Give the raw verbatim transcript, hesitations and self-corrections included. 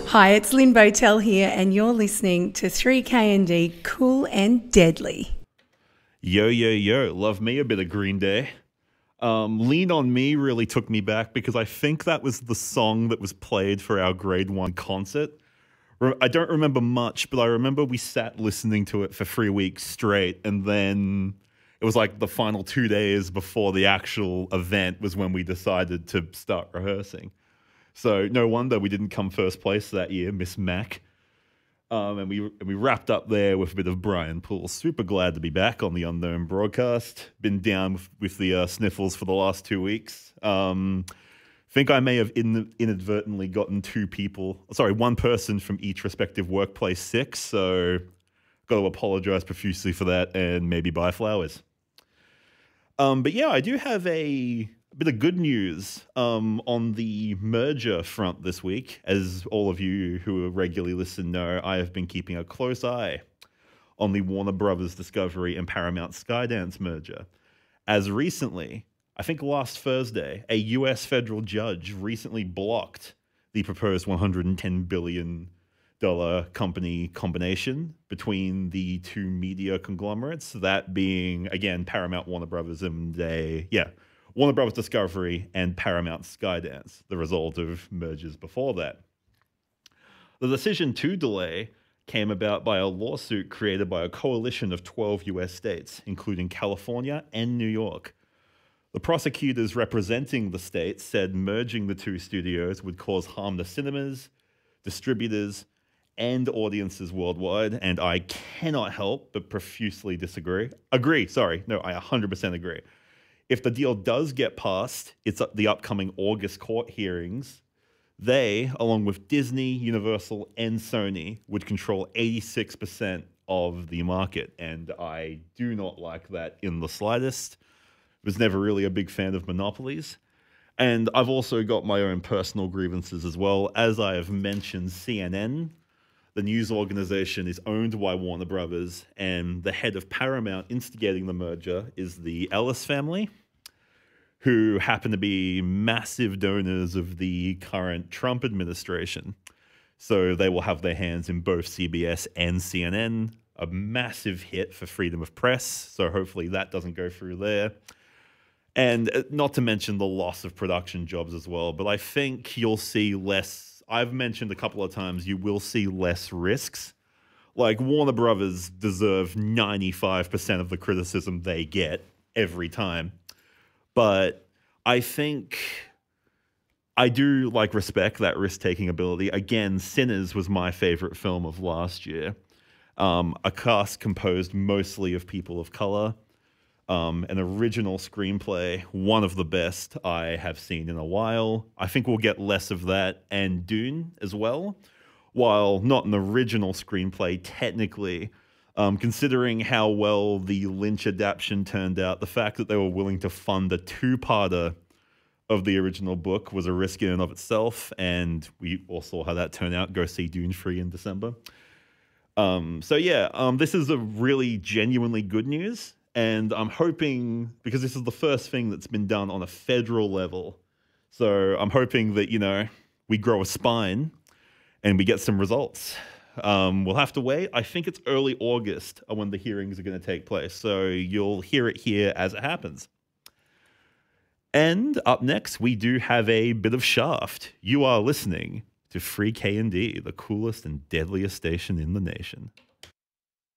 Hi, it's Lynn Botel here, and you're listening to three K and D Cool and Deadly. Yo, yo, yo, love me a bit of Green Day. Um, Lean on Me really took me back because I think that was the song that was played for our grade one concert. Re- I don't remember much, but I remember we sat listening to it for three weeks straight, and then it was like the final two days before the actual event was when we decided to start rehearsing. So no wonder we didn't come first place that year, Miss Mac. Um, and we and we wrapped up there with a bit of Brian Poole. Super glad to be back on the Unknown broadcast. Been down with, with the uh, sniffles for the last two weeks. Um, think I may have in, inadvertently gotten two people, sorry, one person from each respective workplace sick. So got to apologize profusely for that and maybe buy flowers. Um, but yeah, I do have a bit of good news um, on the merger front this week. As all of you who regularly listen know, I have been keeping a close eye on the Warner Brothers Discovery and Paramount Skydance merger. As recently, I think last Thursday, a U S federal judge recently blocked the proposed one hundred ten billion dollars company combination between the two media conglomerates, that being, again, Paramount, Warner Brothers, and a, yeah, Warner Brothers Discovery and Paramount Skydance, the result of mergers before that. The decision to delay came about by a lawsuit created by a coalition of twelve U S states, including California and New York. The prosecutors representing the states said merging the two studios would cause harm to cinemas, distributors, and audiences worldwide, and I cannot help but profusely disagree. Agree, sorry. No, I one hundred percent agree. If the deal does get passed, it's the upcoming August court hearings. They, along with Disney, Universal, and Sony, would control eighty-six percent of the market. And I do not like that in the slightest. Was never really a big fan of monopolies. And I've also got my own personal grievances as well. As I have mentioned, C N N, the news organization, is owned by Warner Brothers, and the head of Paramount instigating the merger is the Ellis family, who happen to be massive donors of the current Trump administration. So they will have their hands in both C B S and C N N, a massive hit for freedom of press. So hopefully that doesn't go through there. And not to mention the loss of production jobs as well. But I think you'll see less, I've mentioned a couple of times, you will see less risks. Like Warner Brothers deserve ninety-five percent of the criticism they get every time. But I think I do like respect that risk-taking ability. Again, Sinners was my favorite film of last year. Um, a cast composed mostly of people of color. Um, an original screenplay, one of the best I have seen in a while. I think we'll get less of that, and Dune as well. While not an original screenplay technically, um, considering how well the Lynch adaptation turned out, the fact that they were willing to fund a two-parter of the original book was a risk in and of itself, and we all saw how that turned out. Go see Dune three in December. Um, so yeah, um, this is a really genuinely good news. And I'm hoping, because this is the first thing that's been done on a federal level, so I'm hoping that, you know, we grow a spine and we get some results. Um, we'll have to wait. I think it's early August when the hearings are going to take place, so you'll hear it here as it happens. And up next, we do have a bit of Shaft. You are listening to three K and D, the coolest and deadliest station in the nation.